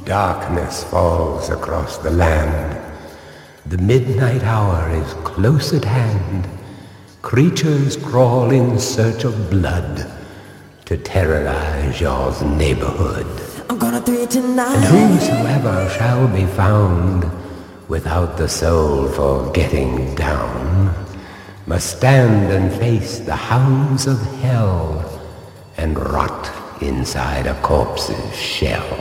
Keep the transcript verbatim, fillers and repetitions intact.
Darkness falls across the land. The midnight hour is close at hand. Creatures crawl in search of blood to terrorize your neighborhood. I'm gonna do it tonight. And whosoever shall be found without the soul for getting down must stand and face the hounds of hell and rot inside a corpse's shell.